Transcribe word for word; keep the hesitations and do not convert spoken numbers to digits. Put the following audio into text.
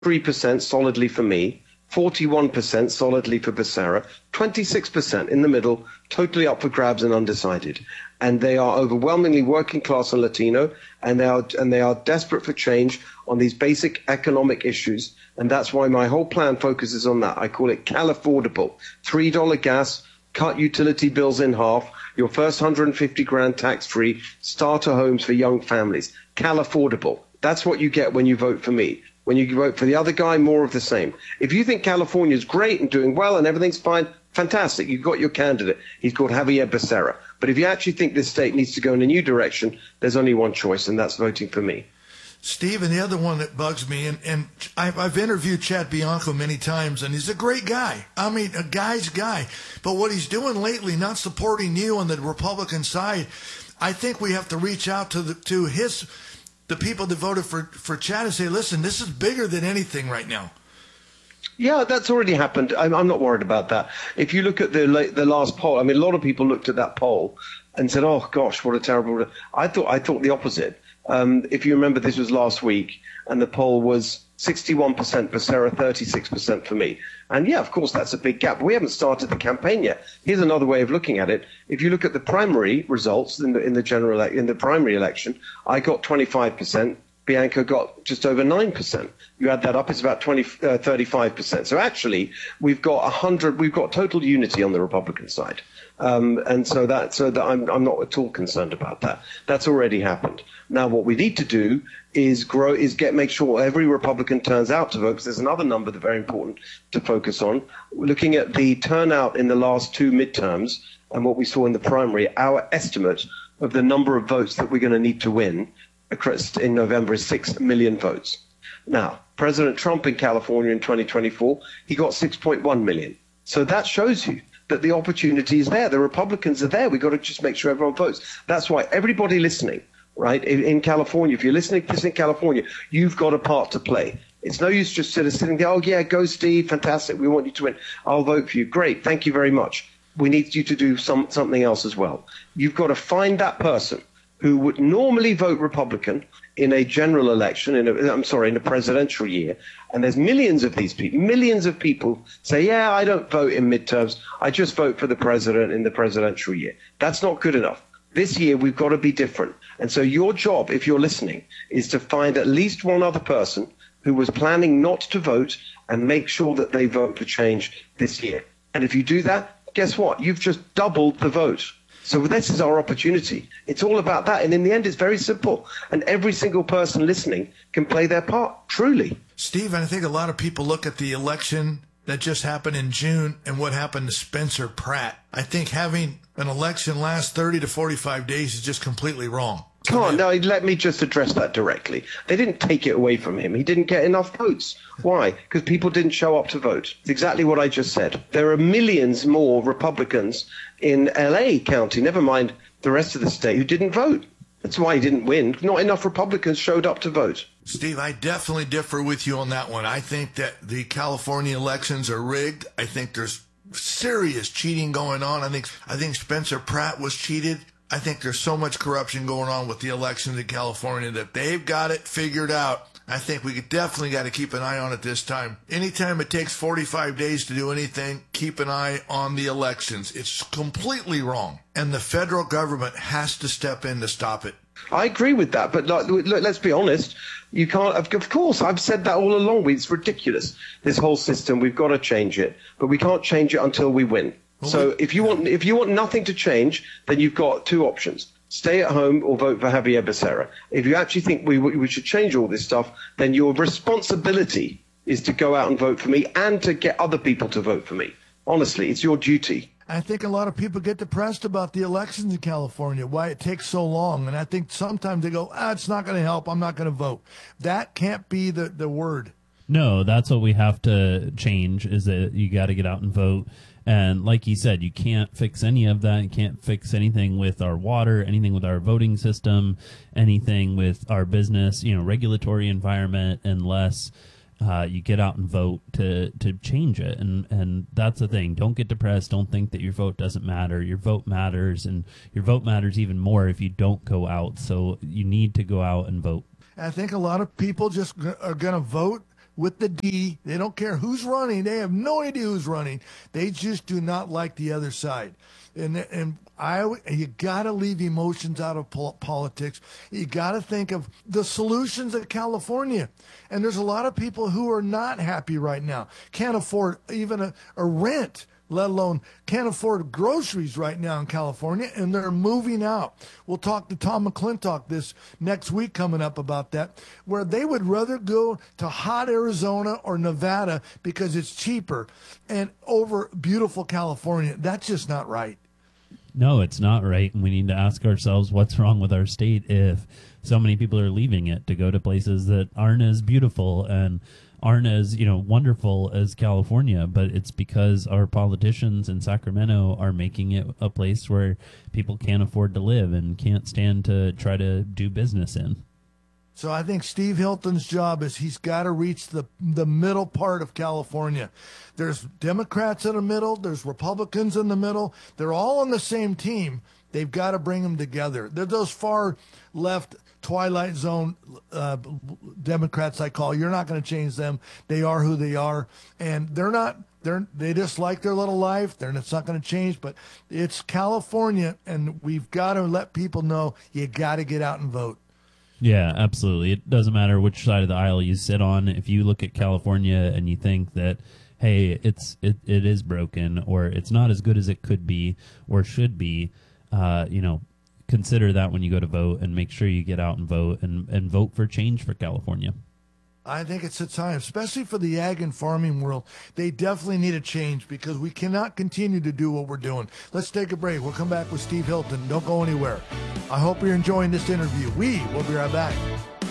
three percent solidly for me, forty-one percent solidly for Becerra, twenty-six percent in the middle, totally up for grabs and undecided. And they are overwhelmingly working class and Latino, and they are and they are desperate for change on these basic economic issues. And that's why my whole plan focuses on that. I call it Cal-affordable. three dollar gas, cut utility bills in half, your first one hundred fifty grand tax-free, starter homes for young families. Cal-affordable. That's what you get when you vote for me. When you vote for the other guy, more of the same. If you think California is great and doing well and everything's fine, fantastic. You've got your candidate. He's called Javier Becerra. But if you actually think this state needs to go in a new direction, there's only one choice, and that's voting for me. Steve, and the other one that bugs me, and, and I've, I've interviewed Chad Bianco many times, and he's a great guy. I mean, a guy's guy. But what he's doing lately, not supporting you on the Republican side, I think we have to reach out to the to his the people that voted for, for Chad and say, listen, this is bigger than anything right now. Yeah, that's already happened. I'm, I'm not worried about that. If you look at the the last poll, I mean, a lot of people looked at that poll and said, "Oh gosh, what a terrible." I thought I thought the opposite. Um, if you remember, this was last week, and the poll was sixty-one percent Becerra, thirty-six percent for me. And yeah, of course, that's a big gap. But we haven't started the campaign yet. Here's another way of looking at it. If you look at the primary results in the in the general in the primary election, I got twenty-five percent. Bianco got just over nine percent. You add that up, it's about twenty, uh, thirty-five percent. So actually, we've got one hundred, we've got total unity on the Republican side. Um, and so that, so that I'm, I'm not at all concerned about that. That's already happened. Now, what we need to do is grow, is get, make sure every Republican turns out to vote, because there's another number that's very important to focus on. We're looking at the turnout in the last two midterms and what we saw in the primary, our estimate of the number of votes that we're going to need to win in November is six million votes. Now, President Trump in California in twenty twenty-four, he got six point one million. So that shows you that the opportunity is there. The Republicans are there. We've got to just make sure everyone votes. That's why everybody listening, right, in, in California, if you're listening to this in California, you've got a part to play. It's no use just sort of sitting there, oh, yeah, go, Steve, fantastic, we want you to win. I'll vote for you. Great, thank you very much. We need you to do some, something else as well. You've got to find that person who would normally vote Republican in a general election, in a, I'm sorry, in a presidential year. And there's millions of these people, millions of people say, yeah, I don't vote in midterms. I just vote for the president in the presidential year. That's not good enough. This year, we've got to be different. And so your job, if you're listening, is to find at least one other person who was planning not to vote and make sure that they vote for change this year. And if you do that, guess what? You've just doubled the vote. So this is our opportunity. It's all about that. And in the end, it's very simple. And every single person listening can play their part, truly. Steve, I think a lot of people look at the election that just happened in June and what happened to Spencer Pratt. I think having an election last thirty to forty-five days is just completely wrong. Come on, now let me just address that directly. They didn't take it away from him. He didn't get enough votes. Why? Because people didn't show up to vote. It's exactly what I just said. There are millions more Republicans in L A County, never mind the rest of the state, who didn't vote. That's why he didn't win. Not enough Republicans showed up to vote. Steve, I definitely differ with you on that one. I think that the California elections are rigged. I think there's serious cheating going on. I think I think Spencer Pratt was cheated. I think there's so much corruption going on with the elections in California that they've got it figured out. I think we definitely got to keep an eye on it this time. Anytime it takes forty-five days to do anything, keep an eye on the elections. It's completely wrong. And the federal government has to step in to stop it. I agree with that. But like, look, let's be honest. You can't, of course, I've said that all along. It's ridiculous, this whole system. We've got to change it. But we can't change it until we win. So if you want if you want nothing to change, then you've got two options. Stay at home or vote for Javier Becerra. If you actually think we we should change all this stuff, then your responsibility is to go out and vote for me and to get other people to vote for me. Honestly, it's your duty. I think a lot of people get depressed about the elections in California, why it takes so long. And I think sometimes they go, ah, it's not going to help. I'm not going to vote. That can't be the, the word. No, that's what we have to change, is that you got to get out and vote. And like you said, you can't fix any of that. You can't fix anything with our water, anything with our voting system, anything with our business, you know, regulatory environment, unless uh, you get out and vote to, to change it. And, and that's the thing. Don't get depressed. Don't think that your vote doesn't matter. Your vote matters, and your vote matters even more if you don't go out. So you need to go out and vote. I think a lot of people just are going to vote with the D. They don't care who's running. They have no idea who's running. They just do not like the other side. And and I you got to leave emotions out of pol- politics. You got to think of the solutions of California. And there's a lot of people who are not happy right now. Can't afford even a, a rent, let alone can't afford groceries right now in California, and they're moving out. We'll talk to Tom McClintock this next week coming up about that, where they would rather go to hot Arizona or Nevada because it's cheaper and over beautiful California. That's just not right. No, it's not right. And we need to ask ourselves what's wrong with our state if so many people are leaving it to go to places that aren't as beautiful and aren't as, you know, wonderful as California. But it's because our politicians in Sacramento are making it a place where people can't afford to live and can't stand to try to do business in. So I think Steve Hilton's job is he's got to reach the the middle part of California. There's Democrats in the middle. There's Republicans in the middle. They're all on the same team. They've got to bring them together. They're those far left Twilight Zone uh, Democrats I call. You're not going to change them. They are who they are. And they're not, they're, they just like their little life. They're, it's not going to change, but it's California, and we've got to let people know you got to get out and vote. Yeah, absolutely. It doesn't matter which side of the aisle you sit on. If you look at California and you think that, hey, it's it, it is broken, or it's not as good as it could be or should be, uh, you know, consider that when you go to vote, and make sure you get out and vote and, and vote for change for California. I think it's a time, especially for the ag and farming world. They definitely need a change because we cannot continue to do what we're doing. Let's take a break. We'll come back with Steve Hilton. Don't go anywhere. I hope you're enjoying this interview. We will be right back.